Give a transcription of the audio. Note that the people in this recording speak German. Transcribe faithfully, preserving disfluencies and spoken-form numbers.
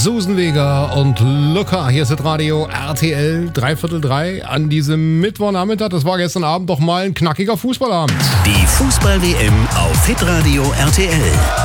Susan Vega und Luca. Hier ist das Radio R T L dreiviertel drei an diesem Mittwochnachmittag. Das war gestern Abend doch mal ein knackiger Fußballabend. Die Fußball-W M auf Hitradio R T L.